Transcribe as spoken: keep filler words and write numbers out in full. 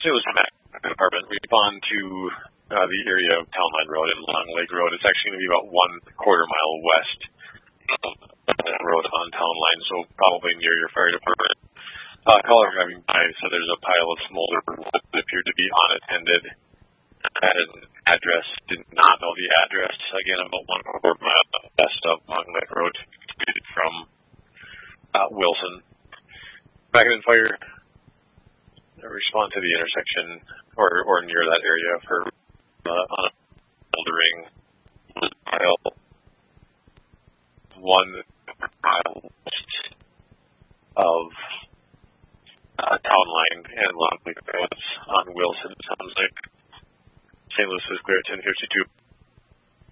Saint Louis Department, respond to uh, the area of Town Line Road and Long Lake Road. It's actually going to be about one quarter mile west of the road on Town Line, so probably near your fire department. Uh, caller driving by, so there's a pile of smolder wood that appeared to be unattended. Had an address, did not know the address. Again, about one quarter mile west of Long Lake Road, from uh, Wilson. Back in fire. Respond to the intersection or, or near that area for uh, on a bouldering mile one mile west of uh, Town Line and Long Lake Roads on Wilson. Sounds like Saint Louis is clear at ten fifty-two.